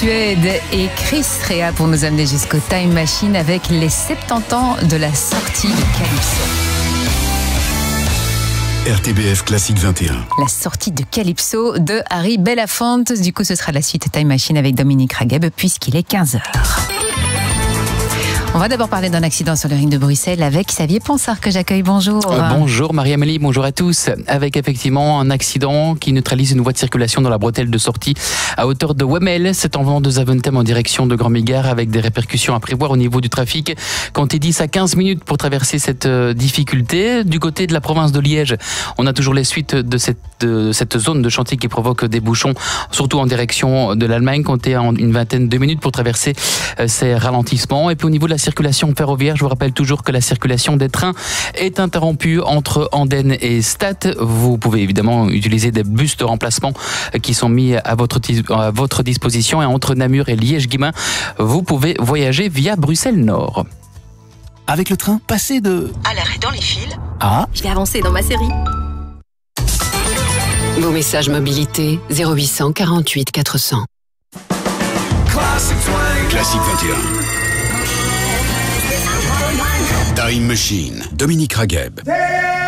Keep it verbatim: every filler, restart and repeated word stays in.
Suède et Chris Rea pour nous amener jusqu'au Time Machine avec les soixante-dix ans de la sortie de Calypso. R T B F Classique vingt et un. La sortie de Calypso de Harry Belafonte. Du coup, ce sera la suite Time Machine avec Dominique Ragheb puisqu'il est quinze heures. On va d'abord parler d'un accident sur le ring de Bruxelles avec Xavier Ponsard que j'accueille. Bonjour. Euh, bonjour Marie-Amélie, bonjour à tous. Avec effectivement un accident qui neutralise une voie de circulation dans la bretelle de sortie à hauteur de Wemmel. C'est en venant de Zaventem en direction de Grand-Mégare avec des répercussions à prévoir au niveau du trafic. Comptez dix à quinze minutes pour traverser cette euh, difficulté. Du côté de la province de Liège, on a toujours les suites de cette, de cette zone de chantier qui provoque des bouchons, surtout en direction de l'Allemagne. Comptez en une vingtaine de minutes pour traverser euh, ces ralentissements. Et puis au niveau de la circulation ferroviaire, je vous rappelle toujours que la circulation des trains est interrompue entre Andenne et Stade. Vous pouvez évidemment utiliser des bus de remplacement qui sont mis à votre, à votre disposition. Et entre Namur et Liège-Guillemins, vous pouvez voyager via Bruxelles-Nord. Avec le train, passez de... à l'arrêt dans les fils. Ah, Je vais avancer dans ma série. Vos messages mobilité zéro huit cent quarante-huit quatre cents. Classique vingt et un. Time Machine, Dominique Ragheb.